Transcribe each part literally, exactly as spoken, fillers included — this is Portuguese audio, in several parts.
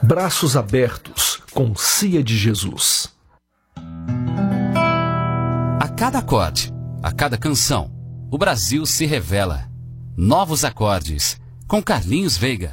Braços abertos com Cia de Jesus. A cada acorde, a cada canção, o Brasil se revela. Novos acordes, com Carlinhos Veiga.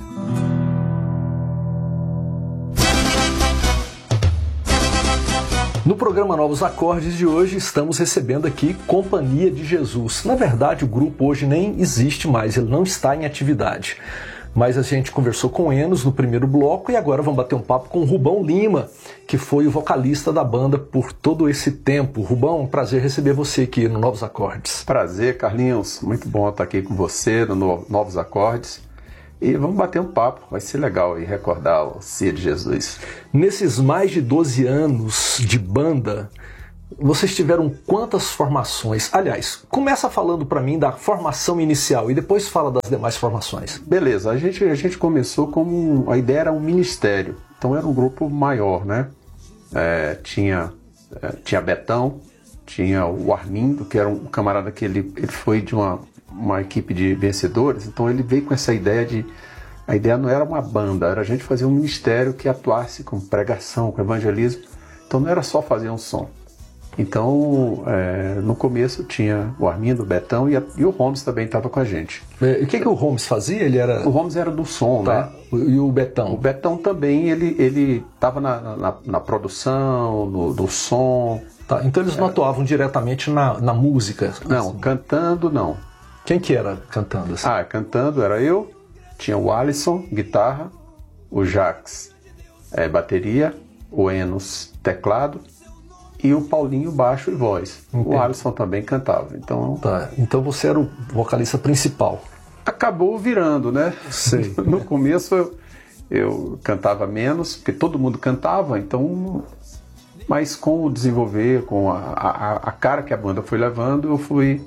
No programa Novos Acordes de hoje estamos recebendo aqui Companhia de Jesus. Na verdade, o grupo hoje nem existe mais, ele não está em atividade. Mas a gente conversou com o Enos no primeiro bloco e agora vamos bater um papo com o Rubão Lima, que foi o vocalista da banda por todo esse tempo. Rubão, um prazer receber você aqui no Novos Acordes. Prazer, Carlinhos. Muito bom estar aqui com você no Novos Acordes. E vamos bater um papo, vai ser legal e recordar o Cia de Jesus. Nesses mais de doze anos de banda, vocês tiveram quantas formações? Aliás, começa falando para mim da formação inicial e depois fala das demais formações. Beleza, a gente, a gente começou como... A ideia era um ministério, então era um grupo maior, né? É, tinha, é, tinha Betão, tinha o Armindo, que era um camarada que ele, ele foi de uma, uma equipe de vencedores, então ele veio com essa ideia de... A ideia não era uma banda, era a gente fazer um ministério que atuasse com pregação, com evangelismo, então não era só fazer um som. Então, é, no começo tinha o Armindo, o Betão e, a, e o Holmes também estava com a gente. E o que, que o Holmes fazia? Ele era... O Holmes era do som, tá, né? E o Betão? O Betão também, ele estava na, na, na produção, no, no som. Tá, então eles não era... atuavam diretamente na, na música? Não, assim. Cantando não. Quem que era cantando? Assim? Ah, cantando era eu, tinha o Alisson, guitarra, o Jax, é, bateria, o Enos, teclado, e o Paulinho, baixo e voz. Entendi. O Alisson também cantava. Então, tá. Então você era o vocalista principal. Acabou virando, né? Sei. No começo eu, eu cantava menos, porque todo mundo cantava, então... Mas com o desenvolver, com a, a, a cara que a banda foi levando, eu fui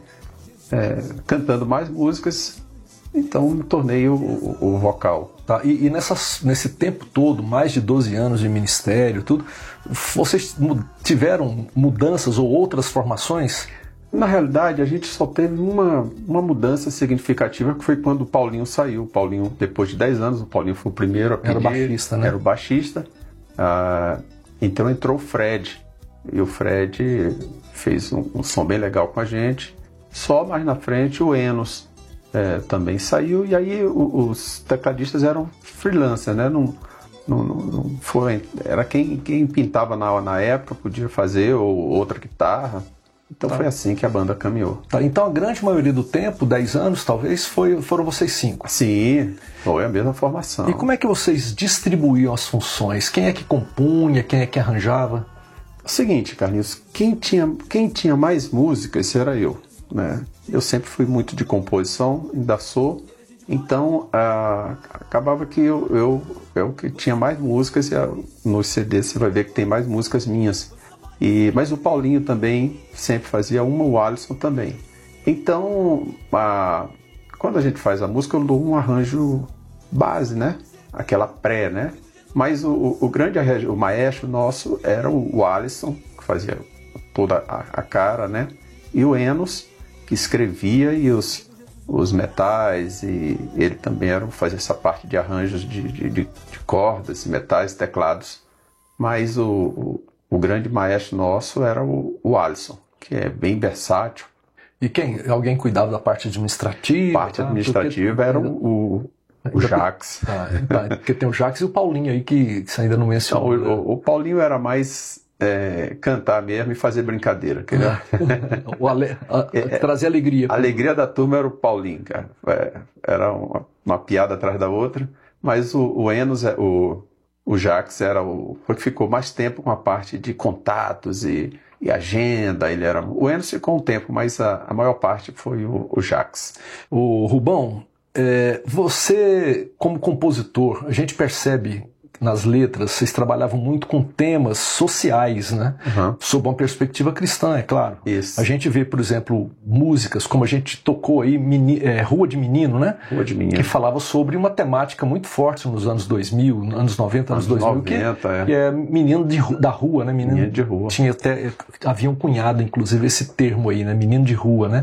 é, cantando mais músicas, então me tornei o, o, o vocal. Tá, e, e nessas, nesse tempo todo, mais de doze anos de ministério, tudo, vocês tiveram mudanças ou outras formações? Na realidade, a gente só teve uma, uma mudança significativa, que foi quando o Paulinho saiu. O Paulinho, depois de dez anos, o Paulinho foi o primeiro a pedir. Era o baixista, né? Era o baixista. Ah, então entrou o Fred. E o Fred fez um, um som bem legal com a gente. Só mais na frente o Enos É, também saiu, e aí o, os tecladistas eram freelancers, né? Não, não, não, não foi, era quem, quem pintava na, na época, podia fazer, ou outra guitarra. Então tá. Foi assim que a banda caminhou. Tá, então a grande maioria do tempo, dez anos talvez, foi, foram vocês cinco? Sim, foi a mesma formação. E como é que vocês distribuíam as funções? Quem é que compunha, quem é que arranjava? O seguinte, Carlinhos, quem tinha, quem tinha mais música, esse era eu. Né? Eu sempre fui muito de composição, ainda sou, então ah, acabava que eu, eu, eu que tinha mais músicas, e no C D você vai ver que tem mais músicas minhas, e, mas o Paulinho também sempre fazia uma, o Alisson também. Então, ah, quando a gente faz a música, eu dou um arranjo base, né? Aquela pré, né? Mas o, o grande arranjo, o maestro nosso era o, o Alisson, que fazia toda a, a cara, né? E o Enos, que escrevia, e os, os metais, e ele também era, fazia essa parte de arranjos de, de, de cordas, metais, teclados. Mas o, o, o grande maestro nosso era o, o Alisson, que é bem versátil. E quem? Alguém cuidava da parte administrativa? Parte administrativa tá? Era o, o, o Jax. Ah, tá, porque tem o Jax e o Paulinho aí, que, que você ainda não mencionou. Não, o, o Paulinho era mais... É, cantar mesmo e fazer brincadeira. Que era... o ale... a, a, trazer alegria. A alegria da turma era o Paulinho, cara. É, era uma, uma piada atrás da outra, mas o, o Enos, o, o Jax, era o foi que ficou mais tempo com a parte de contatos e, e agenda. Ele era, o Enos ficou um tempo, mas a, a maior parte foi o, o Jax. O Rubão, é, você como compositor, a gente percebe nas letras, vocês trabalhavam muito com temas sociais, né? Uhum. Sob uma perspectiva cristã, é claro. Isso. A gente vê, por exemplo, músicas, como a gente tocou aí, meni, é, Rua de Menino, né? Rua de Menino. Que falava sobre uma temática muito forte nos anos dois mil, anos noventa, anos, anos dois mil, noventa, que, é. que é menino de, da rua, né? Menino, menino de rua. Tinha até, havia um cunhado, inclusive, esse termo aí, né? Menino de rua, né?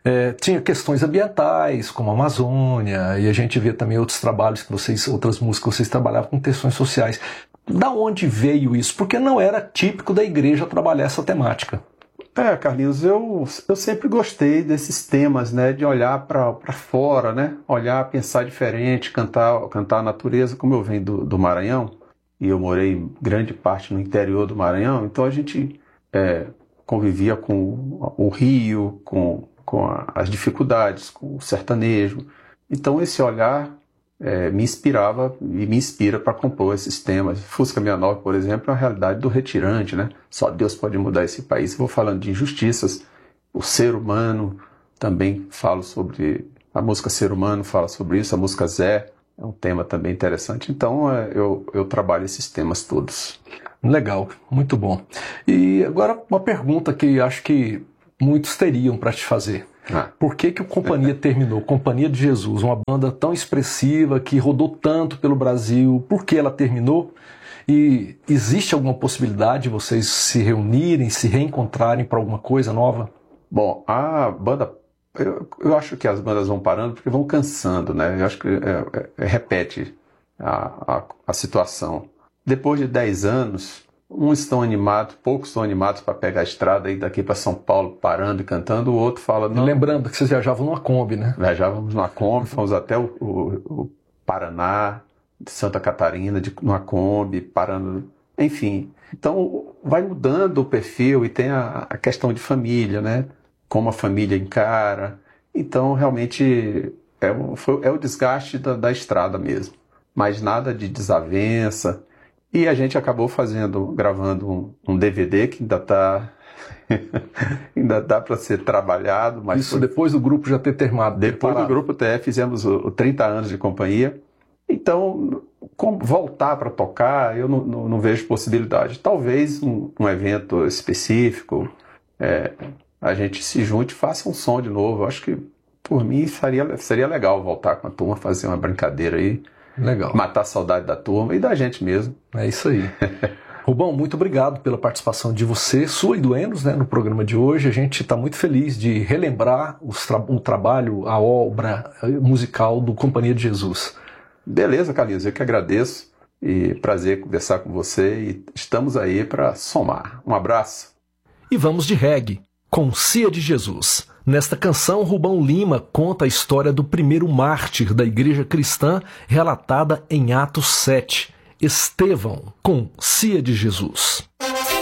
É, tinha questões ambientais, como a Amazônia, e a gente vê também outros trabalhos que vocês, outras músicas que vocês trabalhavam com questões sociais. Da onde veio isso? Porque não era típico da igreja trabalhar essa temática. É, Carlinhos, eu, eu sempre gostei desses temas, né, de olhar para fora, né, olhar, pensar diferente, cantar, cantar a natureza. Como eu venho do, do Maranhão, e eu morei grande parte no interior do Maranhão, então a gente é, convivia com o rio, com, com a, as dificuldades, com o sertanejo. Então esse olhar é, me inspirava e me inspira para compor esses temas. Fusca sessenta e nove, por exemplo, é a realidade do retirante, né? Só Deus pode mudar esse país. Eu vou falando de injustiças, o ser humano, também falo sobre... A música Ser Humano fala sobre isso, a música Zé é um tema também interessante. Então é, eu, eu trabalho esses temas todos. Legal, muito bom. E agora uma pergunta que acho que muitos teriam para te fazer. Ah. Por que que o Companhia terminou? Companhia de Jesus, uma banda tão expressiva que rodou tanto pelo Brasil, por que ela terminou? E existe alguma possibilidade de vocês se reunirem, se reencontrarem para alguma coisa nova? Bom, a banda, eu, eu acho que as bandas vão parando porque vão cansando, né? Eu acho que é, é, repete a, a, a situação. Depois de dez anos, uns estão animados, poucos estão animados para pegar a estrada e ir daqui para São Paulo parando e cantando, o outro fala... Não. Lembrando que vocês viajavam numa Kombi, né? Viajávamos numa Kombi, fomos até o, o, o Paraná, de Santa Catarina, de, numa Kombi, parando... Enfim, então vai mudando o perfil e tem a, a questão de família, né? Como a família encara. Então, realmente, é o, foi, é o desgaste da, da estrada mesmo. Mas nada de desavença... E a gente acabou fazendo, gravando um, um D V D que ainda está ainda dá para ser trabalhado. Mas isso foi... depois do grupo já ter terminado. Depois do grupo T F fizemos o, o trinta anos de companhia. Então, como voltar para tocar, eu não, não, não vejo possibilidade. Talvez um, um evento específico, é, a gente se junte e faça um som de novo. Eu acho que, por mim, seria, seria legal voltar com a turma, fazer uma brincadeira aí. Legal. Matar a saudade da turma e da gente mesmo. É isso aí. Rubão, muito obrigado pela participação de você, sua e do Enos, né, no programa de hoje. A gente está muito feliz de relembrar os tra- o trabalho, a obra musical do Companhia de Jesus. Beleza, Carlinhos, eu que agradeço. E prazer conversar com você. E estamos aí para somar. Um abraço. E vamos de reggae, com Cia de Jesus. Nesta canção, Rubão Lima conta a história do primeiro mártir da igreja cristã, relatada em Atos sete, Estevão, com Cia de Jesus.